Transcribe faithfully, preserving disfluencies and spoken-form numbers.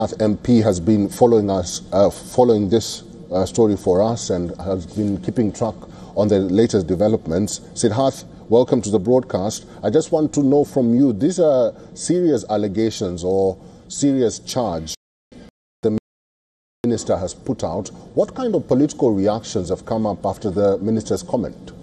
M P has been following us, uh, following this uh, story for us and has been keeping track on the latest developments. Siddharth, welcome to the broadcast. I just want to know from you, these are serious allegations or serious charge the minister has put out. What kind of political reactions have come up after the minister's comment?